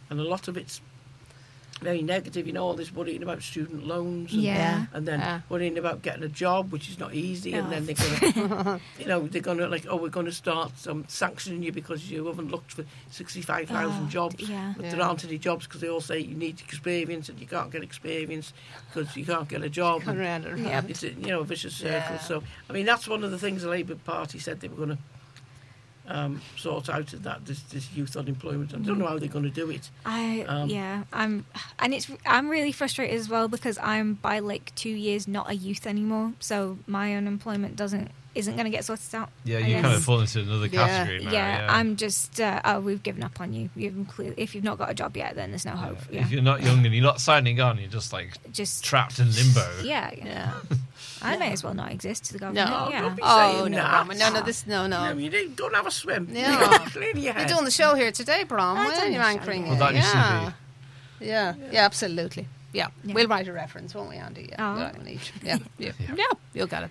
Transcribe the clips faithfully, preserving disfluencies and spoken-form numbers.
and a lot of it's very negative, you know, all this worrying about student loans and, Yeah. and then Yeah. worrying about getting a job, which is not easy, and Oh. then they're going to, you know, they're going to, like, oh, we're going to start um, sanctioning you because you haven't looked for sixty-five thousand Oh, jobs, yeah. but Yeah. there aren't any jobs because they all say you need experience and you can't get experience because you can't get a job. Going and round and round. it's a, you know, a vicious circle. Yeah. So, I mean, that's one of the things the Labour Party said they were going to um, sort out, of that this, this youth unemployment. I don't know how they're going to do it. I Um, yeah, I'm and it's I'm really frustrated as well because I'm by like two years not a youth anymore, so my unemployment doesn't isn't going to get sorted out. Yeah, I you kind guess. of fall into another Yeah. category now. yeah, Yeah, I'm just uh, oh, we've given up on you. You've clear, if you've not got a job yet, then there's no hope. Yeah. Yeah, If you're not young and you're not signing on, you're just like just trapped in limbo. yeah, Yeah. I may as well not exist to the government. No, yeah. don't be Oh saying no, that. Brahma. no, no, this, no, no. No, you didn't, don't have a swim. Yeah. Clean your You're head. doing the show here today, Brom. I Why are done you the show, anchoring yeah. it? Well, that yeah. needs yeah, yeah, absolutely. Yeah. Yeah. We'll write a reference, won't we, Andy? Yeah, Oh. we'll write one each. Yeah, yeah, Yeah. yeah. You'll get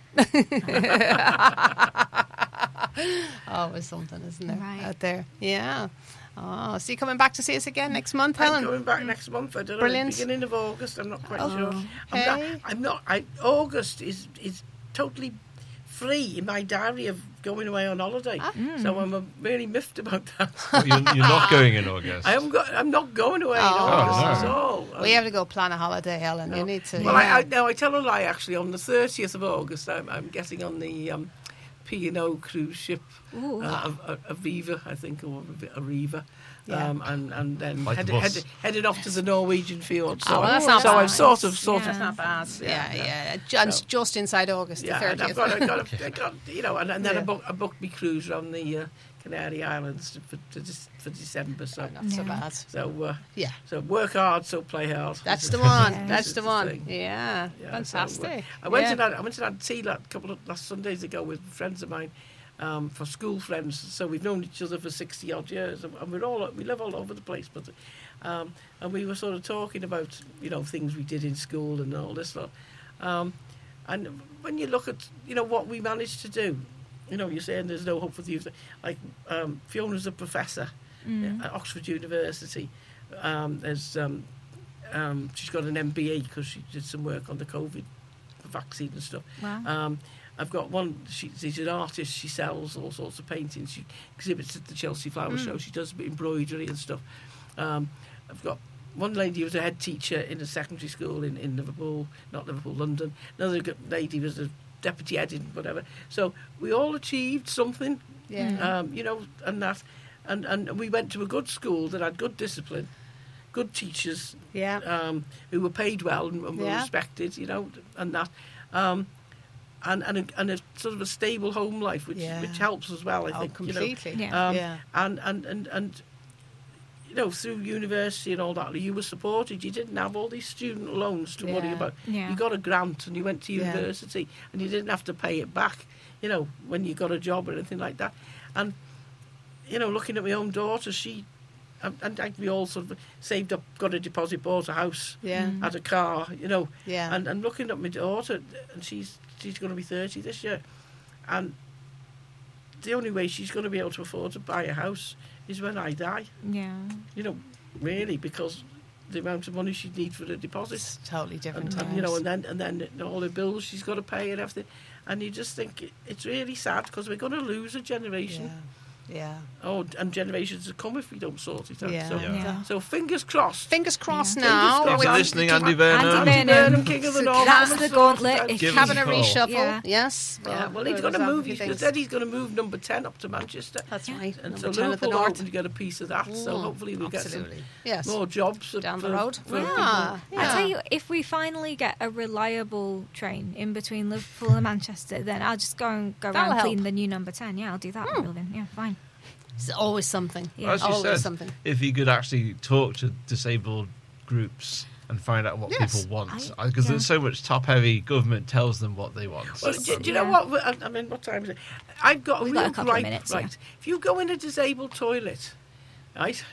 it. Always something, isn't there, Right. out there? Yeah. Oh, so you coming back to see us again next month, I'm Helen? going back next month. I don't know. Brilliant. Beginning of August. I'm not quite Oh, sure. I'm hey. not. I'm not I, August is is totally free in my diary of going away on holiday. Ah. So I'm uh, really miffed about that. Well, you're, you're not going in August. I haven't got. I'm not going away in Oh. August Oh, no. at all. We have to go plan a holiday, Helen. You No. need to. Well, yeah. I, I, no, I tell a lie. Actually, on the thirtieth of August, I'm, I'm getting on the um, P and O cruise ship, Ooh. uh, a, a, Aviva, I think, or Arriva, Yeah. um, and and then Like the headed, bus. headed, headed off to the Norwegian fjord. So, Oh, well, that's not so bad. I've sort of, sort Yeah. of, Not bad. Yeah, Yeah, yeah. Ju- And So- just inside August, yeah, the and I've thirtieth. got, I've got, a, I've got, you know, and, and then Yeah. I, book, I booked my cruise around the uh, Canary Islands for, to, for December. So, Not so Yeah. bad. so, uh, Yeah. so work hard, so play hard. That's This the is- one. Yeah. That's this the is one. thing. Yeah. Yeah, Fantastic. so, uh, I went yeah. and had, I went and had tea like, a couple of last Sundays ago with friends of mine, um, for school friends. So we've known each other for sixty odd years, and, and we're all we live all over the place. But um, and we were sort of talking about you know things we did in school and all this lot. Um, and when you look at you know what we managed to do, you know, you're saying there's no hope for the youth. Like um, Fiona's a professor Mm. at Oxford University. Um, there's um, um, she's got an M B A because she did some work on the COVID vaccine and stuff. Wow. Um, I've got one. She, she's an artist. She sells all sorts of paintings. She exhibits at the Chelsea Flower Mm. Show. She does embroidery and stuff. Um, I've got one lady who was a head teacher in a secondary school in, in Liverpool, not Liverpool, London. Another g- lady was a deputy head in whatever. So we all achieved something, Yeah. um, you know, and that. And, and we went to a good school that had good discipline, good teachers, Yeah. um, who were paid well and, and were Yeah. respected, you know, and that, um, and and a, and a sort of a stable home life, which Yeah. which helps as well. I Oh, think, completely. you know, Yeah. um, Yeah. and and and and you know, through university and all that, you were supported. You didn't have all these student loans to worry Yeah. about. Yeah. You got a grant and you went to Yeah. university, and you didn't have to pay it back. You know, when you got a job or anything like that, and you know, looking at my own daughter, she and, and like we all sort of saved up, got a deposit, bought a house, Yeah. Mm. had a car, you know, Yeah. and, and looking at my daughter, and she's she's going to be thirty this year, and the only way she's going to be able to afford to buy a house is when I die, Yeah. you know, really, because the amount of money she'd need for the deposit, It's totally different and, times. and, you know, and then and then all the bills she's got to pay and everything, and you just think it, it's really sad because we're going to lose a generation. yeah. Yeah. Oh, and generations to come if we don't sort it out. Yeah. So, Yeah. so fingers crossed. Fingers crossed Yeah. now. Fingers Thanks for crossed. listening, Andy Andy Burnham. Andy Andy Burnham. Burnham, King of the North. That's the gauntlet. Give us Having a a call. reshuffle. Yeah. Yes. Yeah, well, he's good going to as move. happy He things. said he's going to move number ten up to Manchester. That's Yeah. right. And Number so ten at the Liverpool north. hoping to get a piece of that. So Mm, hopefully we'll absolutely. get Yes. some more jobs for, Down the for- road. for Yeah. people. I Yeah. tell you, if we finally get a reliable train in between Liverpool and Manchester, then I'll just go and go That'll around help. clean the new number ten. Yeah, I'll do that. Hmm. Building. Yeah, fine. It's always something. Yeah. As you Always said, something. if you could actually talk to disabled groups and find out what Yes. people want, I- because yeah. there's so much top-heavy, government tells them what they want. Well, Just- do, do you know yeah. what? I, I mean, what time is it? I've got a We've real got a couple of gripe, minutes, right? yeah. If you go in a disabled toilet, right,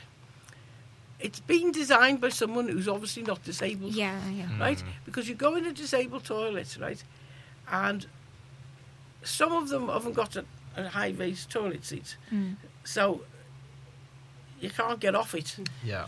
it's been designed by someone who's obviously not disabled. Yeah, yeah. Right? Because you go in a disabled toilet, right? And some of them haven't got a, a high-raised toilet seat. Mm. So you can't get off it. yeah.